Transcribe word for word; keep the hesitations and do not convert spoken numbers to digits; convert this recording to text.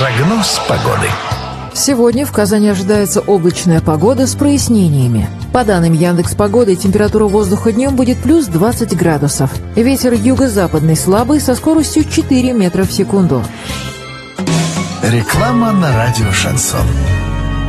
Прогноз погоды. Сегодня в Казани ожидается облачная погода с прояснениями. По данным Яндекс.Погоды, температура воздуха днем будет плюс двадцать градусов. Ветер юго-западный слабый со скоростью четыре метра в секунду. Реклама на радио «Шансон».